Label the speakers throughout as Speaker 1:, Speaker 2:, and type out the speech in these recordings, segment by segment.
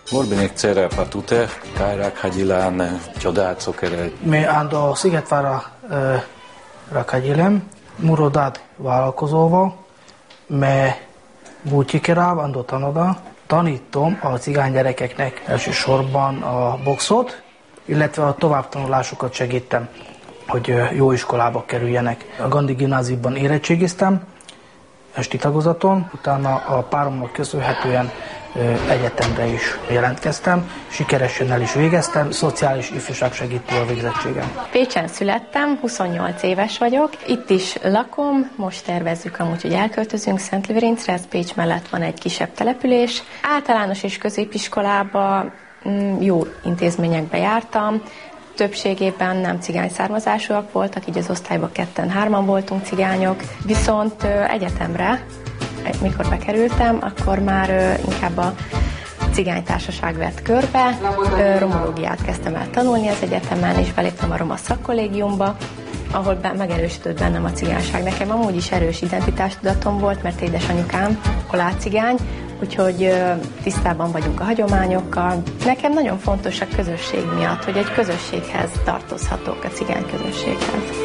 Speaker 1: Morbinik cerēpā tutē, kairāk haģilāne, csodácokerei.
Speaker 2: Mi ando Szigetvára rakhagyilem, murodát vállalkozóval, me Búcsikerám, ando tanoda, tanítom a cigány gyerekeknek elsősorban a boxot, illetve a továbbtanulásukat segítem, hogy jó iskolába kerüljenek. A Gandhi gimnáziumban érettségiztem, esti tagozaton, utána a páromnak köszönhetően egyetemre is jelentkeztem, sikeresen el is végeztem, szociális ifjúságsegítő a végzettségem.
Speaker 3: Pécsen születtem, 28 éves vagyok, itt is lakom, most tervezzük amúgy, hogy elköltözünk Szentlőrincre, ez Pécs mellett van egy kisebb település. Általános és középiskolába jó intézményekbe jártam, többségében nem cigány származásúak voltak, így az osztályban 2-3-an voltunk cigányok, viszont egyetemre, mikor bekerültem, akkor már inkább a cigánytársaság vett körbe, romológiát kezdtem el tanulni az egyetemen, és beléptem a roma szakkollégiumba, ahol megerősödött bennem a cigányság. Nekem amúgy is erős identitástudatom volt, mert édesanyukám olácigány, úgyhogy tisztában vagyunk a hagyományokkal. Nekem nagyon fontos a közösség miatt, hogy egy közösséghez tartozhatok, a cigány közösséghez.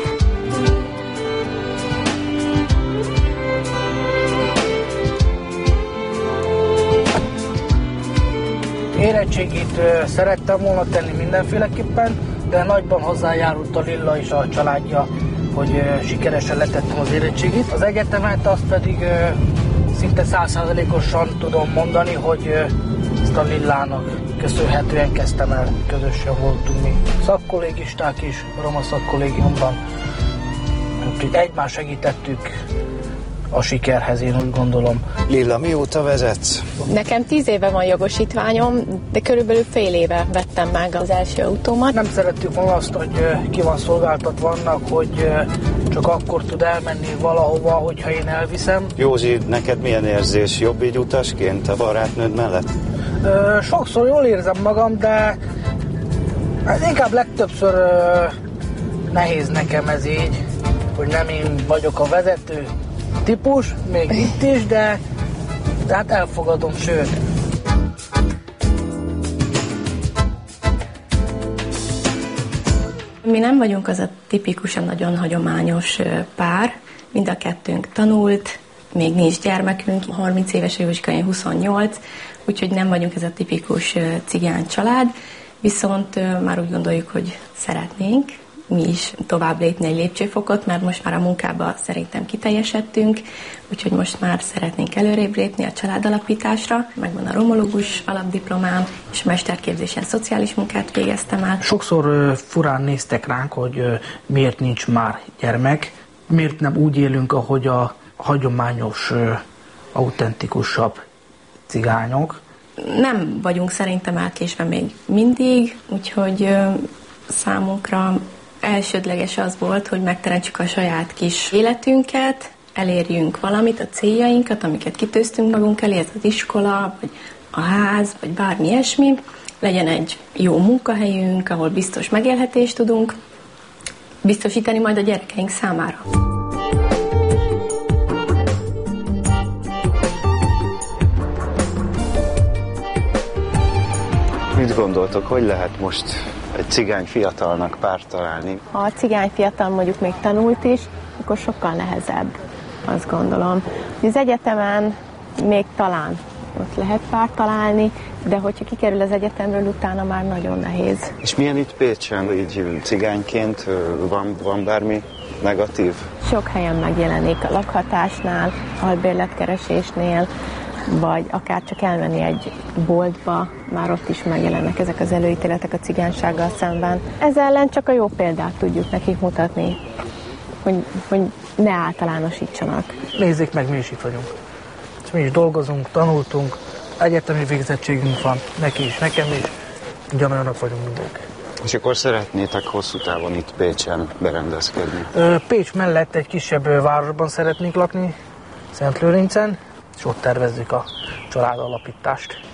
Speaker 2: Érettségit szerettem volna tenni mindenféleképpen, de nagyban hozzájárult a Lilla és a családja, hogy sikeresen letettem az érettségit. Az egyetemet azt pedig szinte 100%-osan tudom mondani, hogy ezt a Lillának köszönhetően kezdtem el. Közösen voltunk mi szakkollégisták is, a roma szakkollégiumban. Úgyhogy egymást segítettük a sikerhez, én úgy gondolom.
Speaker 4: Lilla, mióta vezetsz?
Speaker 3: Nekem 10 éve van jogosítványom, de körülbelül fél éve vettem meg az első autómat.
Speaker 2: Nem szerettük volna azt, hogy ki van szolgáltatva annak, hogy csak akkor tud elmenni valahova, hogyha én elviszem.
Speaker 4: Józsi, neked milyen érzés? Jobb így utasként a barátnőd mellett?
Speaker 2: Sokszor jól érzem magam, de inkább legtöbbször nehéz nekem ez így, hogy nem én vagyok a vezető típus, még itt is, de hát elfogadom, sőt.
Speaker 3: Mi nem vagyunk az a tipikusan nagyon hagyományos pár, mind a kettőnk tanult, még nincs gyermekünk, 30 éves Józsika, én 28, úgyhogy nem vagyunk ez a tipikus cigány család, viszont már úgy gondoljuk, hogy szeretnénk mi is tovább lépni egy lépcsőfokot, mert most már a munkába szerintem kiteljesedtünk, úgyhogy most már szeretnénk előrébb lépni a családalapításra. Megvan a romológus alapdiplomám, és mesterképzésen szociális munkát végeztem el.
Speaker 2: Sokszor furán néztek ránk, hogy miért nincs már gyermek, miért nem úgy élünk, ahogy a hagyományos, autentikusabb cigányok.
Speaker 3: Nem vagyunk szerintem elkésve még mindig, úgyhogy számunkra elsődleges az volt, hogy megteremtsük a saját kis életünket, elérjünk valamit, a céljainkat, amiket kitűztünk magunk elé, ez az iskola, vagy a ház, vagy bármi ilyesmi. Legyen egy jó munkahelyünk, ahol biztos megélhetést tudunk biztosítani majd a gyerekeink számára.
Speaker 4: Mit gondoltok, hogy lehet most egy cigány fiatalnak párt találni?
Speaker 3: Ha a cigány fiatal mondjuk még tanult is, akkor sokkal nehezebb, azt gondolom. Az egyetemen még talán ott lehet párt találni, de hogyha kikerül az egyetemről, utána már nagyon nehéz.
Speaker 4: És milyen itt Pécsen, így cigányként, van bármi negatív?
Speaker 3: Sok helyen megjelenik a lakhatásnál, albérletkeresésnél, vagy akár csak elmenni egy boltba, már ott is megjelennek ezek az előítéletek a cigánysággal szemben. Ezzel ellen csak a jó példát tudjuk nekik mutatni, hogy ne általánosítsanak.
Speaker 2: Nézzék meg, mi is itt vagyunk. És mi is dolgozunk, tanultunk, egyetemi végzettségünk van, neki is, nekem is, ugyanolyanok vagyunk mindent.
Speaker 4: És akkor szeretnétek hosszú távon itt Pécsen berendezkedni?
Speaker 2: Pécs mellett egy kisebb városban szeretnénk lakni, Szentlőrincen, és ott tervezzük a családalapítást.